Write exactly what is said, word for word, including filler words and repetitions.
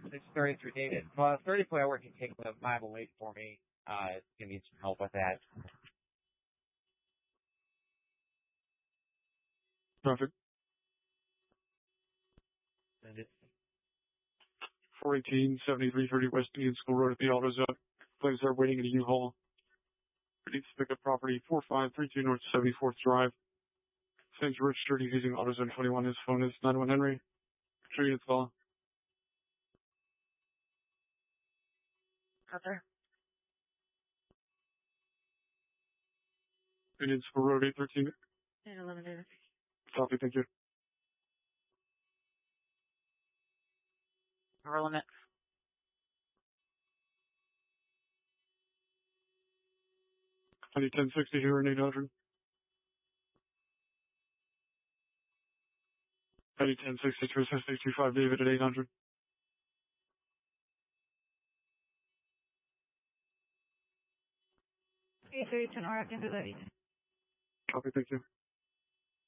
six thirty-three David. Well, thirty-four hour can take the Bible wait for me. Uh, gonna need some help with that. Traffic. And it's four eighteen, seventy-three thirty West Indian School Road at the AutoZone. Players are waiting in a U-Haul. Ready to pick up property four five three two North seventy-fourth Drive. Same's registered. He's using AutoZone twenty-one. His phone is nine one Henry. Sure you follow. okay. Indian School Road eight thirteen. eight eleven David. Copy, thank you. Power limit. I need ten sixty here and eight hundred. I need ten sixty to assist eight two five David at eight hundred. eight thirty-two, R F, into the Copy, thank you.